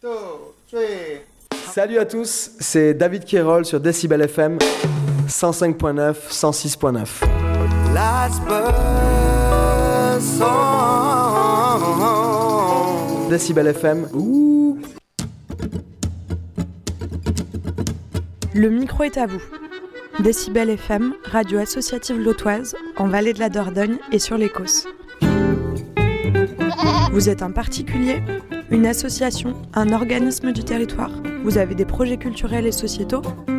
Salut à tous, c'est David Kérol sur Decibel FM 105.9, 106.9. Decibel FM. Ouh. Le micro est à vous. Decibel FM, radio associative lotoise, en Vallée de la Dordogne et sur l'Écosse. Vous êtes un particulier, une association, un organisme du territoire. Vous avez des projets culturels et sociétaux.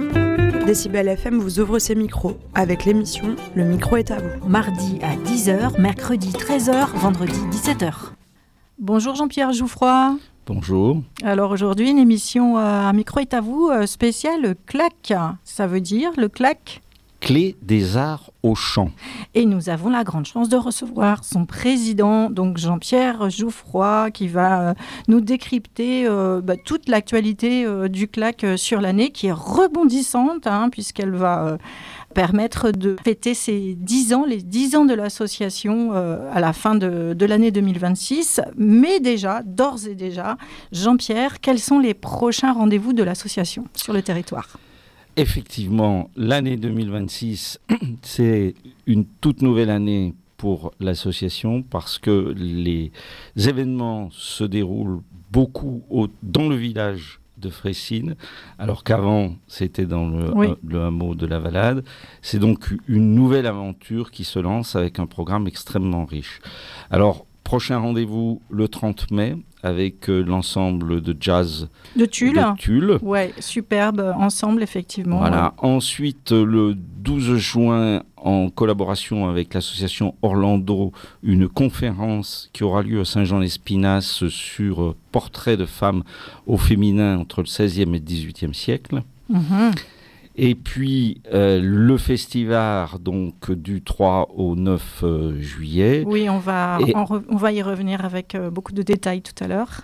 Decibel FM vous ouvre ses micros avec l'émission Le micro est à vous. Mardi à 10h, mercredi 13h, vendredi 17h. Bonjour Jean-Pierre Jouffroy. Bonjour. Alors aujourd'hui, une émission Un micro est à vous spéciale CLAC. Ça veut dire le CLAC Clé des arts au chant. Et nous avons la grande chance de recevoir son président, donc Jean-Pierre Jouffroy, qui va nous décrypter toute l'actualité du CLAC sur l'année, qui est rebondissante, puisqu'elle va permettre de fêter ses 10 ans, les 10 ans de l'association à la fin de l'année 2026. Mais déjà, d'ores et déjà, Jean-Pierre, quels sont les prochains rendez-vous de l'association sur le territoire ? Effectivement, l'année 2026, c'est une toute nouvelle année pour l'association parce que les événements se déroulent beaucoup dans le village de Fressines, alors qu'avant c'était dans le hameau de la Valade. C'est donc une nouvelle aventure qui se lance avec un programme extrêmement riche. Alors, prochain rendez-vous le 30 mai avec l'ensemble de jazz de Tulle. Ouais, superbe ensemble, effectivement. Voilà. Ouais. Ensuite, le 12 juin, en collaboration avec l'association Orlando, une conférence qui aura lieu à Saint-Jean-l'Espinasse sur portraits de femmes au féminin entre le XVIe et le XVIIIe siècle. Mm-hmm. Et puis, le festival, donc, du 3 au 9 juillet. Oui, on va y revenir avec beaucoup de détails tout à l'heure.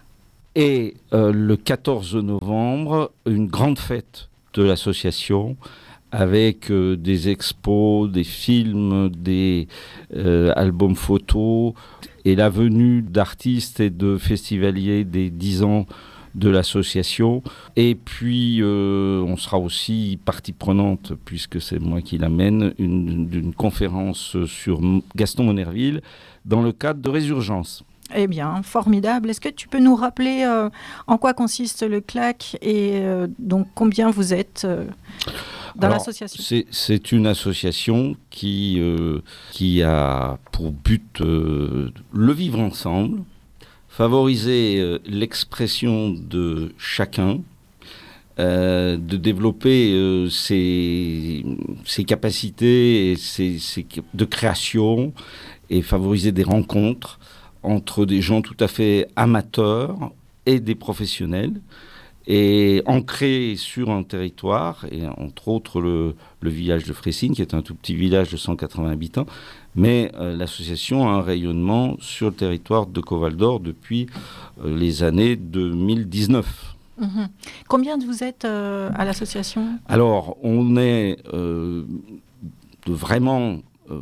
Et le 14 novembre, une grande fête de l'association avec des expos, des films, des albums photos et la venue d'artistes et de festivaliers des 10 ans de l'association. Et puis, on sera aussi partie prenante, puisque c'est moi qui l'amène, d'une conférence sur Gaston Monnerville dans le cadre de Résurgence. Eh bien, formidable. Est-ce que tu peux nous rappeler en quoi consiste le CLAC et donc combien vous êtes dans l'association ? C'est une association qui a pour but le vivre ensemble, favoriser l'expression de chacun, de développer ses capacités et de création et favoriser des rencontres entre des gens tout à fait amateurs et des professionnels et ancrés sur un territoire, et entre autres le village de Fressines, qui est un tout petit village de 180 habitants, mais l'association a un rayonnement sur le territoire de Coval-d'Or depuis les années 2019. Mmh. Combien vous êtes à l'association ? Alors, on est vraiment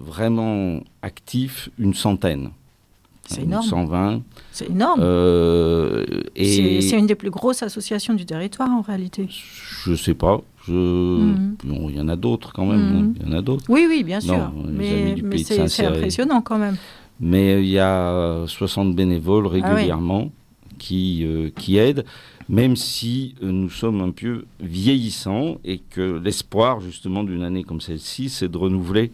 actifs, une centaine. C'est énorme. 120. C'est énorme. C'est une des plus grosses associations du territoire, en réalité. Je ne sais pas. Il y en a d'autres quand même. Il y en a d'autres. Oui, bien sûr. Mais c'est impressionnant quand même. Mais il y a 60 bénévoles régulièrement qui aident, même si nous sommes un peu vieillissants et que l'espoir justement d'une année comme celle-ci, c'est de renouveler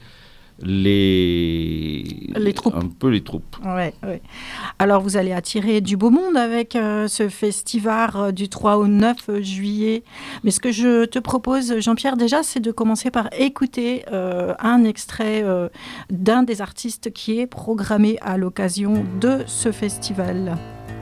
les troupes. Un peu les troupes. Ouais. Alors, vous allez attirer du beau monde avec ce festival du 3 au 9 juillet. Mais ce que je te propose, Jean-Pierre, déjà, c'est de commencer par écouter un extrait d'un des artistes qui est programmé à l'occasion de ce festival.